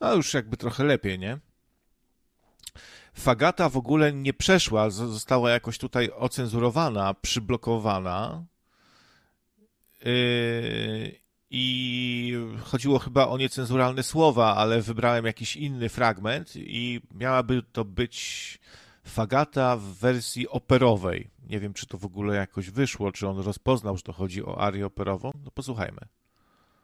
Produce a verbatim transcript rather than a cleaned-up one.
A już jakby trochę lepiej, nie? Fagata w ogóle nie przeszła, została jakoś tutaj ocenzurowana, przyblokowana. Yy, I chodziło chyba o niecenzuralne słowa, ale wybrałem jakiś inny fragment i miałaby to być Fagata w wersji operowej. Nie wiem, czy to w ogóle jakoś wyszło, czy on rozpoznał, że to chodzi o arię operową. No posłuchajmy.